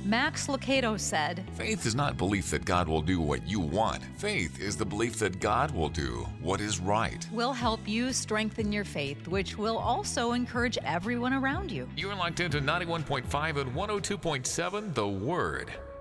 Max Lucado said, Faith is not belief that God will do what you want. Faith is the belief that God will do what is right. "We'll help you strengthen your faith, which will also encourage everyone around you." You're locked into 91.5 and 102.7 The Word.